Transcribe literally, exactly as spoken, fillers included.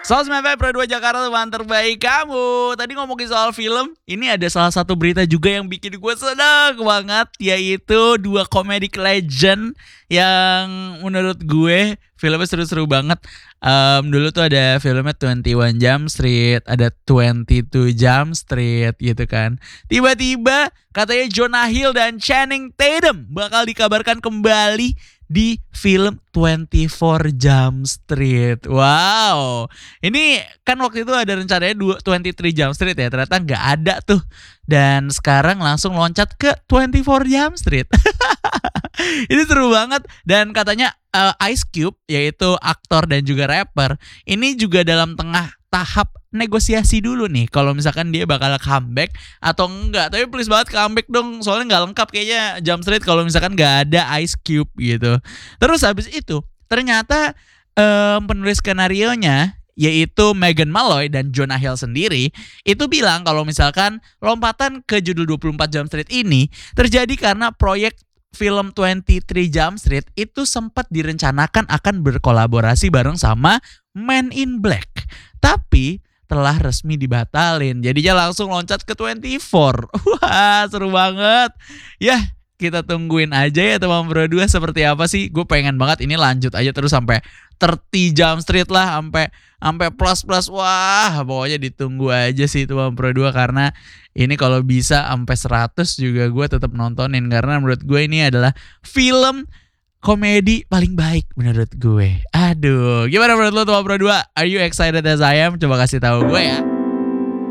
Sosmed Pro dua Jakarta, teman terbaik kamu. Tadi ngomongin soal film, ini ada salah satu berita juga yang bikin gue seneng banget, yaitu dua comedic legend yang menurut gue filmnya seru-seru banget. Um, dulu tuh ada filmnya dua puluh satu Jump Street, ada dua puluh dua Jump Street gitu kan. Tiba-tiba katanya Jonah Hill dan Channing Tatum bakal dikabarkan kembali di film dua puluh empat Jump Street. Wow. Ini kan waktu itu ada rencananya dua puluh tiga Jump Street ya. Ternyata gak ada tuh. Dan sekarang langsung loncat ke dua puluh empat Jump Street. Ini seru banget. Dan katanya uh, Ice Cube, yaitu aktor dan juga rapper, ini juga dalam tengah tahap negosiasi dulu nih, kalau misalkan dia bakal comeback atau enggak. Tapi please banget comeback dong, soalnya nggak lengkap kayaknya Jump Street kalau misalkan nggak ada Ice Cube gitu. Terus habis itu ternyata um, penulis skenario nya, yaitu Megan Malloy dan Jonah Hill sendiri, itu bilang kalau misalkan lompatan ke judul dua puluh empat Jump Street ini terjadi karena proyek film dua puluh tiga Jump Street itu sempat direncanakan akan berkolaborasi bareng sama Men in Black, tapi telah resmi dibatalin. Jadinya langsung loncat ke dua puluh empat. Wah, seru banget. Yah, kita tungguin aja ya teman Pro dua seperti apa sih. Gue pengen banget ini lanjut aja terus sampai tiga puluh Jump Street lah, sampai sampai plus-plus. Wah, pokoknya ditunggu aja sih teman Pro dua, karena ini kalau bisa sampai seratus juga gue tetap nontonin, karena menurut gue ini adalah film komedi paling baik menurut gue. Aduh, gimana menurut lo teman Pro dua? Are you excited as I am? Coba kasih tahu gue ya.